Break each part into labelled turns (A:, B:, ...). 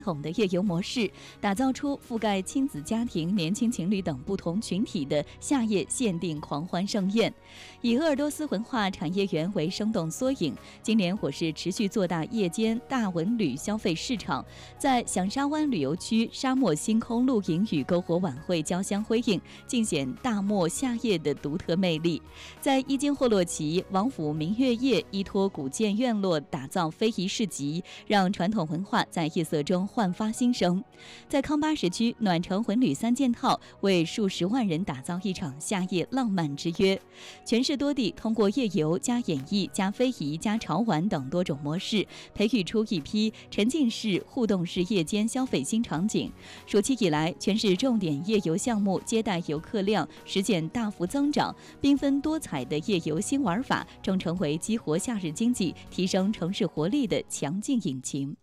A: 统的夜游模式，打造出覆盖亲子家庭、年轻情侣等不同群体的夏夜限定狂欢盛宴。以鄂尔多斯文化产业园为生动缩影，今年火势持续做大夜间大文旅消费市场，在响沙湾旅游区沙漠星空露营与篝火晚会交相辉映，尽显大漠夏夜的独特魅力。在伊金霍洛旗王府明月夜依托古建院落打造非遗市集，让传统文化在夜色中焕发新生。在康巴什区暖城文旅3件套为数十万人打造一场夏夜浪漫之约。全市多地通过夜游加演绎加非遗加潮玩等多种模式，培育出一批沉浸式互动式夜间消费新场景。暑期以来，全市重点夜游项目接待游客量实现大幅增长，缤纷多彩的夜游新玩法正成为激活夏日经济、提升城市活力的强劲引擎。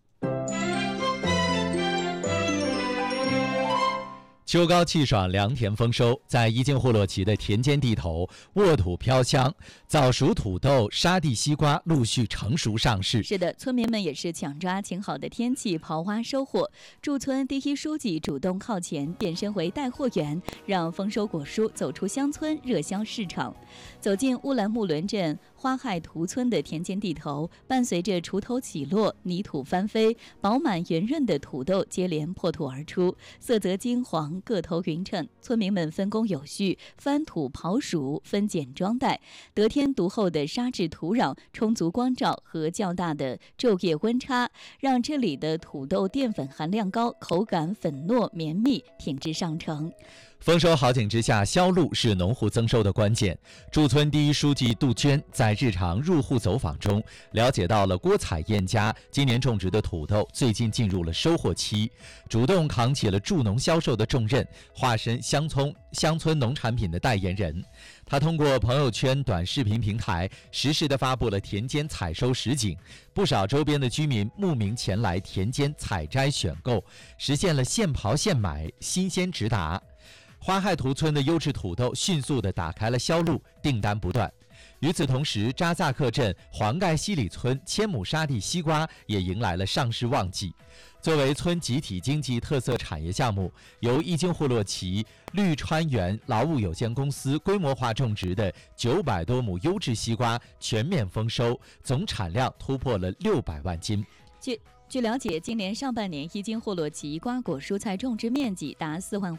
B: 秋高气爽，良田丰收，在伊金霍洛旗的田间地头，沃土飘香，早熟土豆、沙地西瓜陆续成熟上市。
A: 是的，村民们也是抢抓晴好的天气刨挖收获。驻村第一书记主动靠前，变身为带货员，让丰收果蔬走出乡村，热销市场。走进乌兰木伦镇花亥图村的田间地头，伴随着锄头起落、泥土翻飞，饱满圆润的土豆接连破土而出，色泽金黄，个头匀称。村民们分工有序，翻土刨熟，分拣装袋。得天独厚的沙质土壤、充足光照和较大的昼夜温差，让这里的土豆淀粉含量高，口感粉糯绵密，品质上乘。
B: 丰收好景之下，销路是农户增收的关键。驻村第一书记杜鹃在日常入户走访中，了解到了郭彩燕家今年种植的土豆最近进入了收获期，主动扛起了助农销售的重任，化身乡村农产品的代言人。他通过朋友圈短视频平台实时地发布了田间采收实景，不少周边的居民慕名前来田间采摘选购，实现了现刨现买，新鲜直达。花亥图村的优质土豆迅速地打开了销路，订单不断。与此同时，扎萨克镇黄盖西里村千亩沙地西瓜也迎来了上市旺季。作为村集体经济特色产业项目，由伊金霍洛旗绿川园劳务有限公司规模化种植的900多亩优质西瓜全面丰收，总产量突破了600万斤。
A: 据了解，今年上半年伊金霍洛旗瓜果蔬菜种植面积达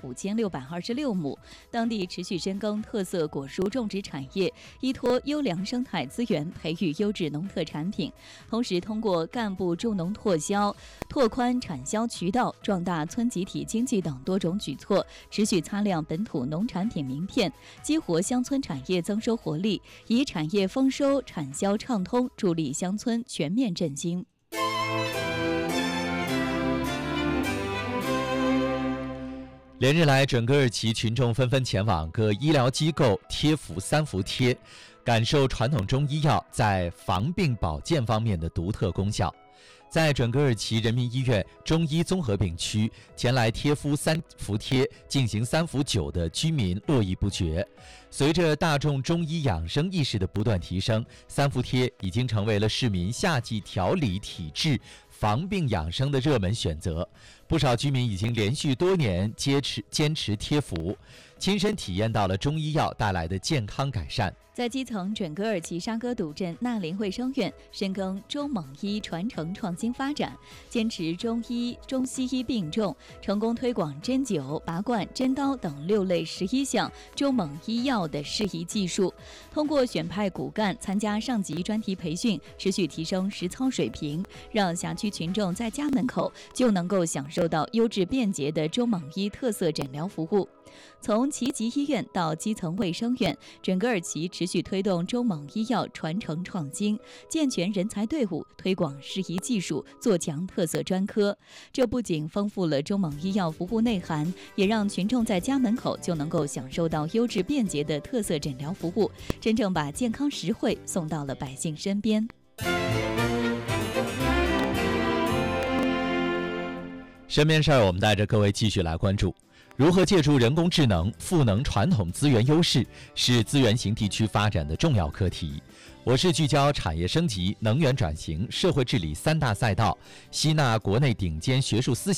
A: 45626亩，当地持续深耕特色果蔬种植产业，依托优良生态资源培育优质农特产品，同时通过干部助农拓销、拓宽产销渠道、壮大村集体经济等多种举措，持续擦亮本土农产品名片，激活乡村产业增收活力，以产业丰收、产销畅通，助力乡村全面振兴。
B: 连日来，准噶尔旗群众纷纷前往各医疗机构贴服3伏贴，感受传统中医药在防病保健方面的独特功效。在准噶尔旗人民医院中医综合病区，前来贴敷3伏贴进行3伏9的居民络绎不绝。随着大众中医养生意识的不断提升，3伏贴已经成为了市民夏季调理体质、防病养生的热门选择。不少居民已经连续多年坚持贴服，亲身体验到了中医药带来的健康改善。
A: 在基层准噶尔旗沙哥堵镇纳林卫生院深耕中蒙医传承创新发展，坚持中医中西医并重，成功推广针灸、拔罐、针刀等6类11项中蒙医药的适宜技术。通过选派骨干参加上级专题培训，持续提升实操水平，让辖区群众在家门口就能够享受到优质便捷的中蒙医特色诊疗服务。从旗级医院到基层卫生院，准噶尔旗持续推动中蒙医药传承创新，健全人才队伍，推广适宜技术，做强特色专科。这不仅丰富了中蒙医药服务内涵，也让群众在家门口就能够享受到优质便捷的特色诊疗服务，真正把健康实惠送到了百姓身边。
B: 身边事儿，我们带着各位继续来关注。如何借助人工智能赋能传统资源优势，是资源型地区发展的重要课题。我市聚焦产业升级、能源转型、社会治理3大赛道，吸纳国内顶尖学术思想。